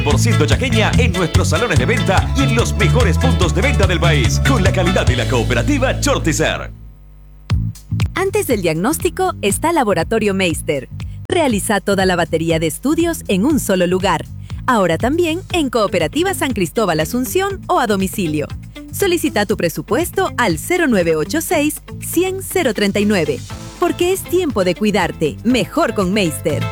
100% chaqueña en nuestros salones de venta y en los mejores puntos de venta del país, con la calidad de la cooperativa Chortizer. Antes del diagnóstico está Laboratorio Meister. Realiza toda la batería de estudios en un solo lugar. Ahora también en Cooperativa San Cristóbal Asunción o a domicilio. Solicita tu presupuesto al 0986 100 039. Porque es tiempo de cuidarte. Mejor con Meister.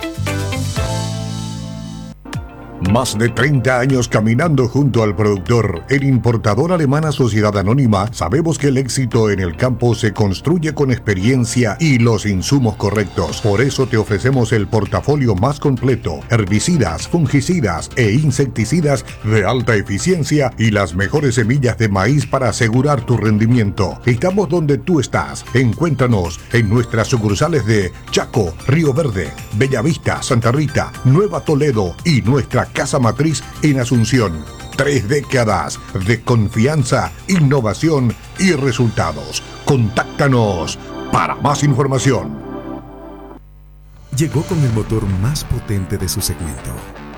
Más de 30 años caminando junto al productor. En Importadora Alemana Sociedad Anónima sabemos que el éxito en el campo se construye con experiencia y los insumos correctos. Por eso te ofrecemos el portafolio más completo: herbicidas, fungicidas e insecticidas de alta eficiencia y las mejores semillas de maíz para asegurar tu rendimiento. Estamos donde tú estás. Encuéntranos en nuestras sucursales de Chaco, Río Verde, Bellavista, Santa Rita, Nueva Toledo y nuestra casa matriz en Asunción. 3 décadas de confianza, innovación y resultados. Contáctanos para más información. Llegó con el motor más potente de su segmento.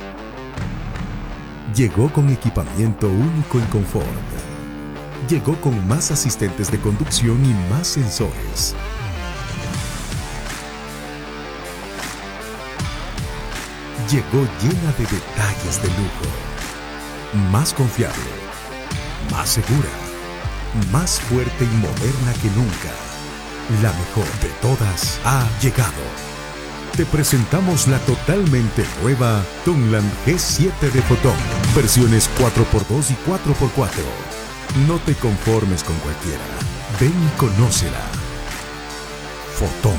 Llegó con equipamiento único en confort. Llegó con más asistentes de conducción y más sensores. Llegó llena de detalles de lujo. Más confiable, más segura, más fuerte y moderna que nunca. La mejor de todas ha llegado. Te presentamos la totalmente nueva Tungland G7 de Fotón. Versiones 4x2 y 4x4. No te conformes con cualquiera. Ven y conócela. Fotón.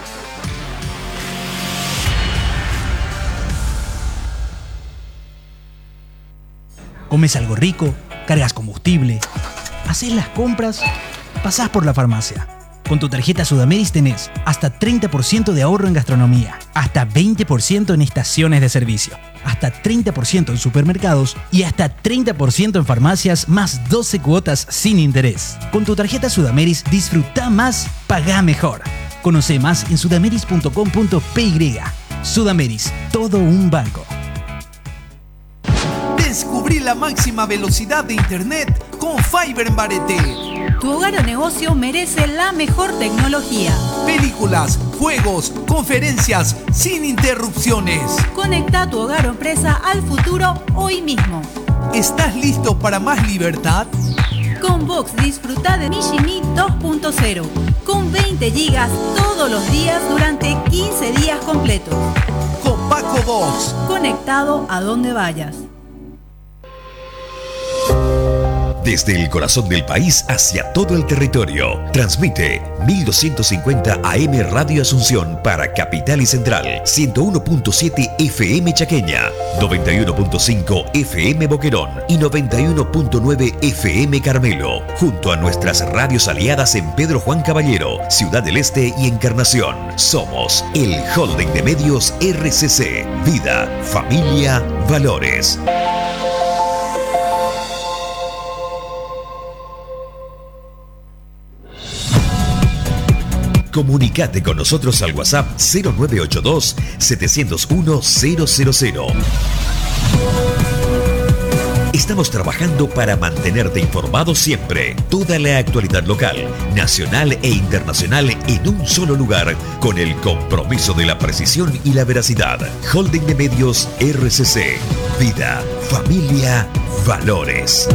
Comes algo rico, cargas combustible, haces las compras, pasás por la farmacia. Con tu tarjeta Sudameris tenés hasta 30% de ahorro en gastronomía, hasta 20% en estaciones de servicio, hasta 30% en supermercados y hasta 30% en farmacias, más 12 cuotas sin interés. Con tu tarjeta Sudameris disfruta más, pagá mejor. Conoce más en sudameris.com.py. Sudameris, todo un banco. Descubrí la máxima velocidad de internet con Fiber en Barete. Tu hogar o negocio merece la mejor tecnología. Películas, juegos, conferencias, sin interrupciones. Conecta tu hogar o empresa al futuro hoy mismo. ¿Estás listo para más libertad? Con Vox disfruta de Mishimi 2.0 con 20 gigas todos los días durante 15 días completos. Con Paco Vox. Conectado a donde vayas. Desde el corazón del país hacia todo el territorio. Transmite 1250 AM Radio Asunción para Capital y Central, 101.7 FM Chaqueña, 91.5 FM Boquerón y 91.9 FM Carmelo, junto a nuestras radios aliadas en Pedro Juan Caballero, Ciudad del Este y Encarnación. Somos el Holding de Medios RCC. Vida, familia, valores. Comunicate con nosotros al WhatsApp 0982-701-000. Estamos trabajando para mantenerte informado siempre. Toda la actualidad local, nacional e internacional en un solo lugar, con el compromiso de la precisión y la veracidad. Holding de Medios RCC. Vida, familia, valores.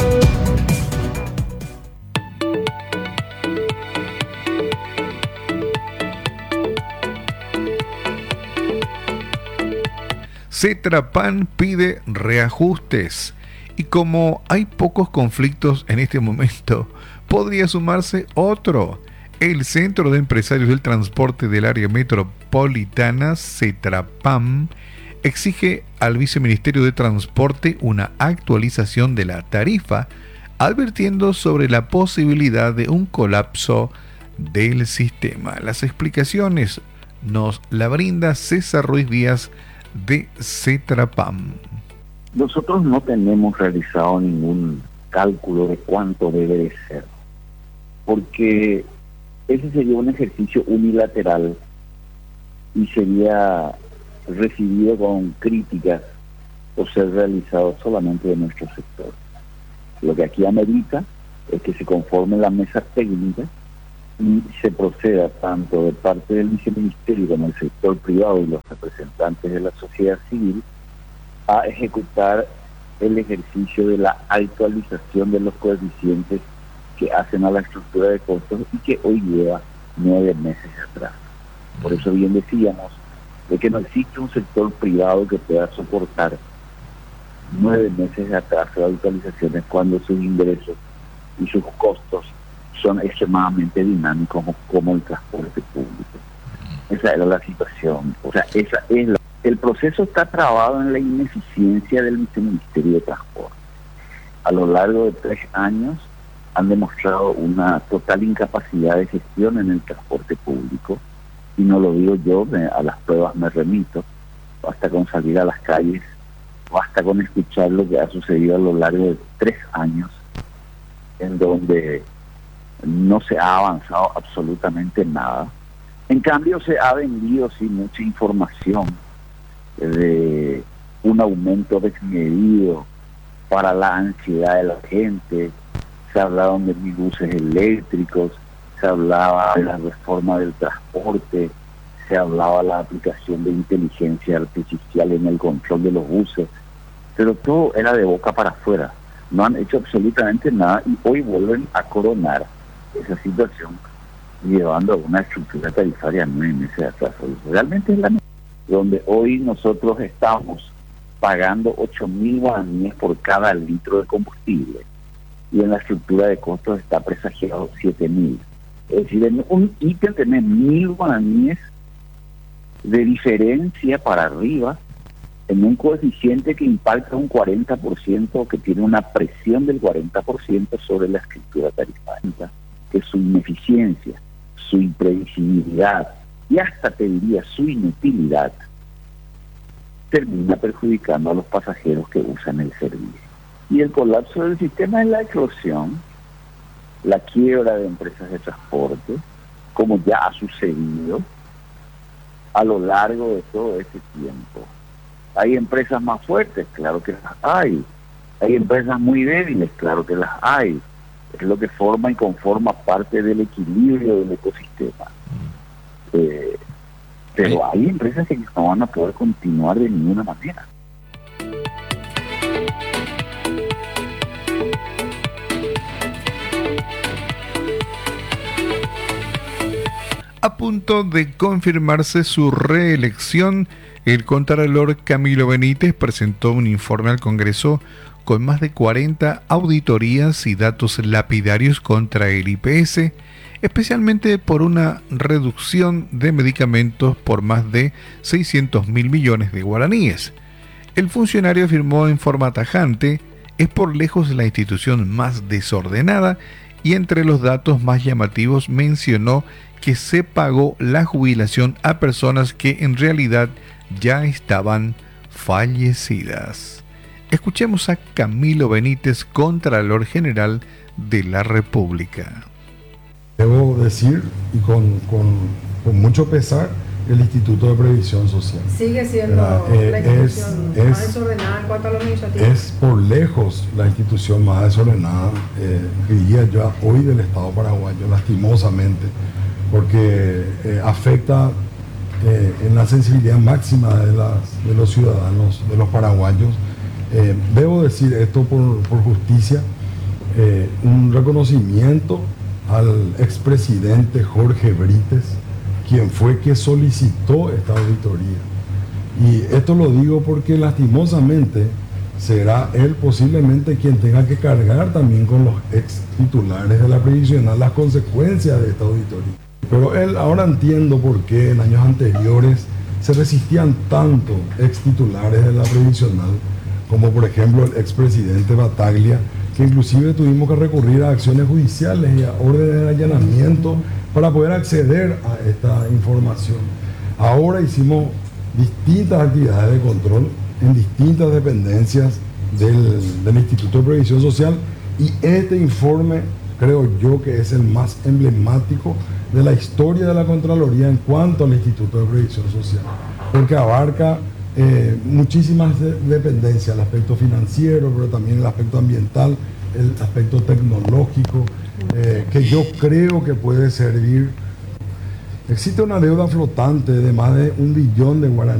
Cetrapan pide reajustes y como hay pocos conflictos en este momento, podría sumarse otro. El Centro de Empresarios del Transporte del Área Metropolitana, Cetrapan, exige al Viceministerio de Transporte una actualización de la tarifa, advirtiendo sobre la posibilidad de un colapso del sistema. Las explicaciones nos la brinda César Ruiz Díaz de Cetrapan. Nosotros no tenemos realizado ningún cálculo de cuánto debe de ser, porque ese sería un ejercicio unilateral y sería recibido con críticas por ser realizado solamente de nuestro sector. Lo que aquí amerita es que se conforme la mesa técnica y se proceda tanto de parte del viceministerio como del sector privado y los representantes de la sociedad civil a ejecutar el ejercicio de la actualización de los coeficientes que hacen a la estructura de costos y que hoy lleva 9 meses atrás. Por eso bien decíamos de que no existe un sector privado que pueda soportar 9 meses de atraso de actualizaciones cuando sus ingresos y sus costos son extremadamente dinámicos como el transporte público. Esa era la situación. O sea, esa es el proceso está trabado en la ineficiencia del Viceministerio de Transporte. A lo largo de 3 años han demostrado una total incapacidad de gestión en el transporte público, y no lo digo yo, a las pruebas me remito, basta con salir a las calles, basta con escuchar lo que ha sucedido a lo largo de 3 años, en donde no se ha avanzado absolutamente nada. En cambio se ha vendido sí mucha información de un aumento desmedido para la ansiedad de la gente. Se hablaban de buses eléctricos, se hablaba de la reforma del transporte, se hablaba de la aplicación de inteligencia artificial en el control de los buses, pero todo era de boca para afuera. No han hecho absolutamente nada y hoy vuelven a coronar esa situación llevando a una estructura tarifaria 9 meses atrás. Realmente es la donde hoy nosotros estamos pagando 8.000 guaraníes por cada litro de combustible y en la estructura de costos está presagiado 7.000. Es decir, en un ítem tenés 1.000 guaraníes de diferencia para arriba en un coeficiente que impacta un 40%, que tiene una presión del 40% sobre la estructura tarifaria, que su ineficiencia, su imprevisibilidad y hasta te diría su inutilidad termina perjudicando a los pasajeros que usan el servicio. Y el colapso del sistema es la eclosión, la quiebra de empresas de transporte, como ya ha sucedido a lo largo de todo este tiempo. Hay empresas más fuertes, claro que las hay. Hay empresas muy débiles, claro que las hay. Es lo que forma y conforma parte del equilibrio del ecosistema. Pero hay empresas que no van a poder continuar de ninguna manera. A punto de confirmarse su reelección, el contralor Camilo Benítez presentó un informe al Congreso con más de 40 auditorías y datos lapidarios contra el IPS, especialmente por una reducción de medicamentos por más de 600.000 millones de guaraníes. El funcionario afirmó en forma tajante: es por lejos la institución más desordenada, y entre los datos más llamativos mencionó que se pagó la jubilación a personas que en realidad ya estaban fallecidas. Escuchemos a Camilo Benítez, Contralor General de la República. Debo decir, y con mucho pesar, el Instituto de Previsión Social sigue siendo la institución más desordenada en cuanto a lo administrativo. Es por lejos la institución más desordenada, diría yo, hoy del Estado paraguayo, lastimosamente, porque afecta en la sensibilidad máxima de los ciudadanos, de los paraguayos. Debo decir esto por justicia, un reconocimiento al expresidente Jorge Brites, quien fue que solicitó esta auditoría. Y esto lo digo porque lastimosamente será él posiblemente quien tenga que cargar también con los ex titulares de la previsional las consecuencias de esta auditoría. Pero él, ahora entiendo por qué en años anteriores se resistían tanto ex titulares de la previsional, como por ejemplo el expresidente Bataglia, que inclusive tuvimos que recurrir a acciones judiciales y a órdenes de allanamiento para poder acceder a esta información. Ahora hicimos distintas actividades de control en distintas dependencias del Instituto de Previsión Social, y este informe creo yo que es el más emblemático de la historia de la Contraloría en cuanto al Instituto de Previsión Social, porque abarca muchísimas dependencias, el aspecto financiero, pero también el aspecto ambiental, el aspecto tecnológico, que yo creo que puede servir. Existe una deuda flotante de más de 1 billón de guaraníes